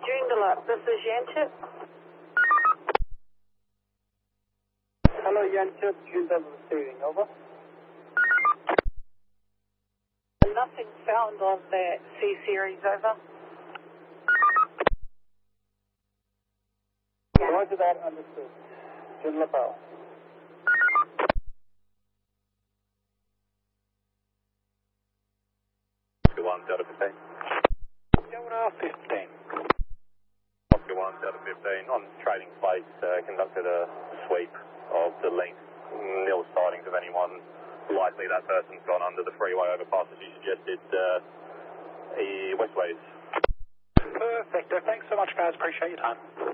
Joondalup, this is Yanchep. Hello, Yanchep, Joondalup receiving, over. Nothing found on that C-Series, over. Roger that, understood. Joondalup out. One Delta 15. Delta 15. Oscar 1 Delta 15 on trading place conducted a sweep of the length. Nil sightings of anyone. Likely that person's gone under the freeway overpass as you suggested, westways. Perfect. Thanks so much, guys. Appreciate your time.